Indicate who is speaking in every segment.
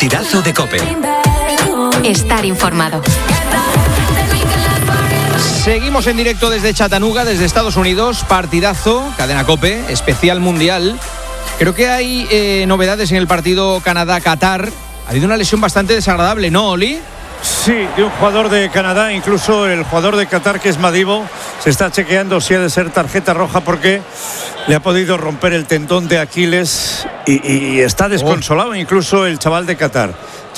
Speaker 1: partidazo de COPE.
Speaker 2: Estar informado.
Speaker 3: Seguimos en directo desde Chattanooga, desde Estados Unidos. Partidazo, cadena COPE, especial mundial. Creo que hay novedades en el partido Canadá-Qatar. Ha habido una lesión bastante desagradable, ¿no, Oli?
Speaker 4: Sí, de un jugador de Canadá, incluso el jugador de Qatar, que es Madibo, se está chequeando si ha de ser tarjeta roja porque le ha podido romper el tendón de Aquiles y está desconsolado. Incluso el chaval de Qatar.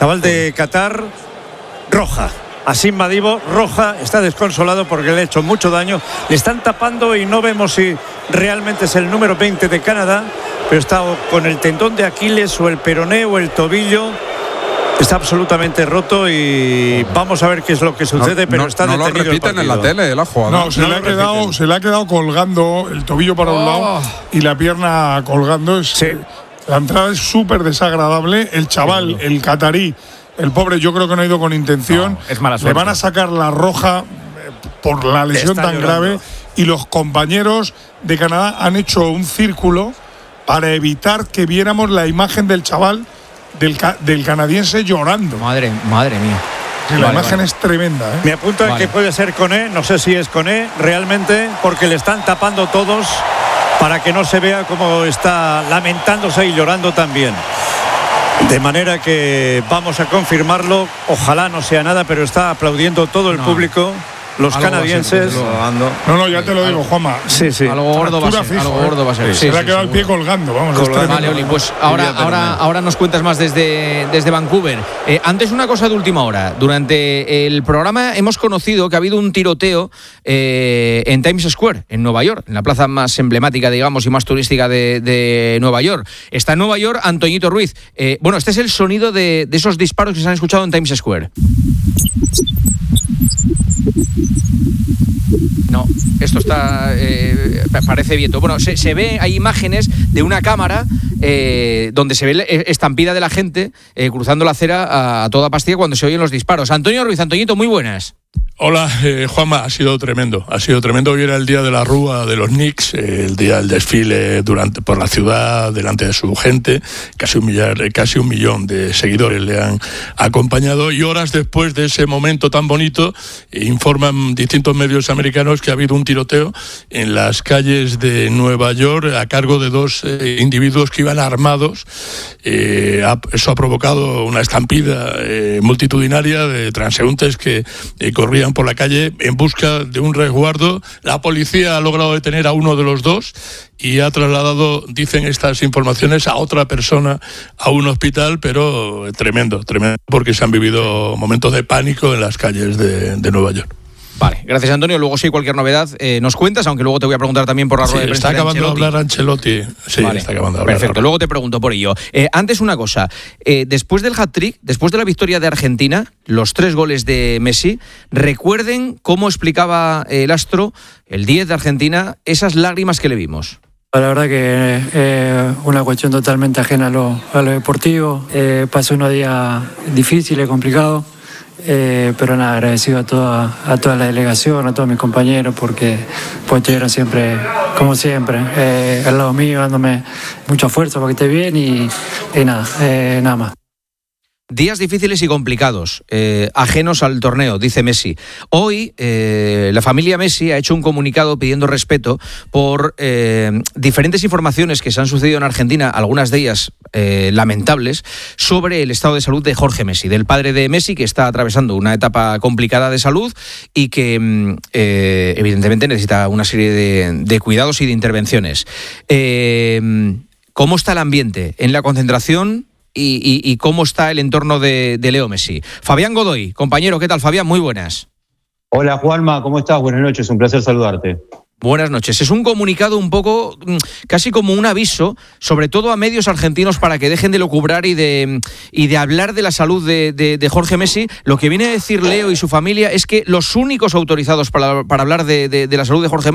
Speaker 4: Roja. Asim Madibo, roja, está desconsolado porque le ha hecho mucho daño. Le están tapando y no vemos si realmente es el número 20 de Canadá, pero está con el tendón de Aquiles o el peroné o el tobillo. Está absolutamente roto y vamos a ver qué es lo que sucede, pero está detenido.
Speaker 5: No lo repiten en la tele, la jugada.
Speaker 6: No, se le ha quedado colgando el tobillo para un lado y la pierna colgando.
Speaker 4: Sí.
Speaker 6: La entrada es súper desagradable. El chaval, el catarí, el pobre, yo creo que no ha ido con intención.
Speaker 3: No, es mala suerte.
Speaker 6: Le van a sacar la roja por la lesión tan grave y los compañeros de Canadá han hecho un círculo para evitar que viéramos la imagen del chaval del canadiense llorando.
Speaker 3: Madre mía.
Speaker 6: Sí, la imagen es tremenda, ¿eh?
Speaker 4: Me apunta que puede ser Koné, no sé si es Koné realmente, porque le están tapando todos para que no se vea cómo está lamentándose y llorando también. De manera que vamos a confirmarlo. Ojalá no sea nada, pero está aplaudiendo todo el público. Los canadienses.
Speaker 6: No, ya te lo digo, Juanma.
Speaker 4: Sí.
Speaker 3: Algo gordo va a ser.
Speaker 6: Se le ha quedado el pie colgando. Vamos,
Speaker 3: vale, Oli, pues ahora nos cuentas más desde Vancouver. Antes, una cosa de última hora. Durante el programa hemos conocido que ha habido un tiroteo en Times Square, en Nueva York, en la plaza más emblemática, digamos, y más turística de Nueva York. Está en Nueva York Antoñito Ruiz. Este es el sonido de esos disparos que se han escuchado en Times Square. No, esto está parece viento. Bueno, se ve, hay imágenes de una cámara donde se ve estampida de la gente cruzando la acera a toda pastilla cuando se oyen los disparos. Antonio Ruiz, Antoñito, muy buenas.
Speaker 7: Hola, Juanma, ha sido tremendo. Hoy era el día de la Rúa de los Knicks, el día del desfile por la ciudad, delante de su gente. Casi un millón de seguidores le han acompañado. Y horas después de ese momento tan bonito, informan distintos medios americanos que ha habido un tiroteo en las calles de Nueva York a cargo de dos individuos que iban armados. Eso ha provocado una estampida multitudinaria de transeúntes que corrían por la calle en busca de un resguardo. La policía ha logrado detener a uno de los dos y ha trasladado, dicen estas informaciones, a otra persona a un hospital, pero tremendo, porque se han vivido momentos de pánico en las calles de Nueva York.
Speaker 3: Vale, gracias, Antonio. Luego, si hay cualquier novedad, nos cuentas, aunque luego te voy a preguntar también por la rueda de prensa.
Speaker 7: Está acabando de hablar Ancelotti. Sí, vale, está acabando de hablar.
Speaker 3: Perfecto, luego te pregunto por ello. Antes, una cosa. Después del hat-trick, después de la victoria de Argentina, los 3 goles de Messi, recuerden cómo explicaba el astro, el 10 de Argentina, esas lágrimas que le vimos.
Speaker 8: La verdad que es una cuestión totalmente ajena a lo deportivo. Pasó unos días difíciles, complicados. Pero nada, agradecido a toda la delegación, a todos mis compañeros, porque estuvieron siempre, como siempre, al lado mío, dándome mucha fuerza para que esté bien y nada más.
Speaker 3: Días difíciles y complicados, ajenos al torneo, dice Messi. Hoy la familia Messi ha hecho un comunicado pidiendo respeto por diferentes informaciones que se han sucedido en Argentina, algunas de ellas lamentables, sobre el estado de salud de Jorge Messi, del padre de Messi, que está atravesando una etapa complicada de salud y que evidentemente necesita una serie de cuidados y de intervenciones. ¿Cómo está el ambiente en la concentración? Y cómo está el entorno de Leo Messi. Fabián Godoy, compañero, ¿qué tal, Fabián? Muy buenas.
Speaker 9: Hola, Juanma, ¿cómo estás? Buenas noches, un placer saludarte.
Speaker 3: Buenas noches. Es un comunicado un poco, casi como un aviso, sobre todo a medios argentinos, para que dejen de lucubrar y de hablar de la salud de Jorge Messi. Lo que viene a decir Leo y su familia es que los únicos autorizados para hablar de la salud de Jorge Messi